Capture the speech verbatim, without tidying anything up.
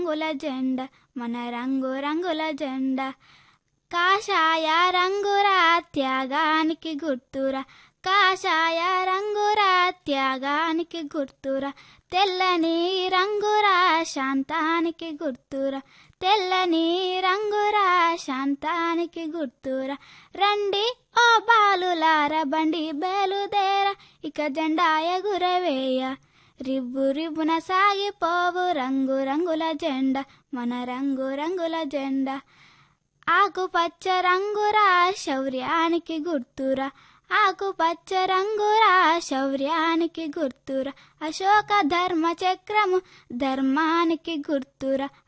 రంగుల జెండా మన రంగు రంగుల జెండా. కాషాయ రంగురా త్యాగానికి గుర్తురా, కాషాయ రంగురా త్యాగానికి గుర్తురా, తెల్లని రంగురా శాంతానికి గుర్తురా, తెల్లని రంగురా శాంతానికి గుర్తురా. రండి ఓ బాలులార బండి బేలుదేర, ఇక జెండా ఎగురవేయ, రివ్వు రివ్వున సాగిపోవు రంగు రంగుల జెండా మన రంగు రంగుల జెండా. ఆకుపచ్చ రంగురా శౌర్యానికి గుర్తురా, ఆకుపచ్చ రంగురా శౌర్యానికి గుర్తురా, అశోక ధర్మ చక్రము ధర్మానికి గుర్తురా,